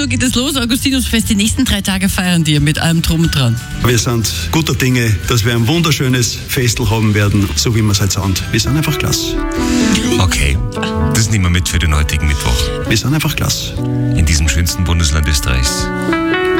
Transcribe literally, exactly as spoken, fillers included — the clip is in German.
Uhr geht es los, Augustinusfest. Die nächsten drei Tage feiern die mit allem Drum und Dran. Wir sind guter Dinge, dass wir ein wunderschönes Festel haben werden, so wie wir es heute sind. Wir sind einfach klasse. Okay, das nehmen wir mit für den heutigen Mittwoch. Wir sind einfach klasse. In diesem schönsten Bundesland Österreichs.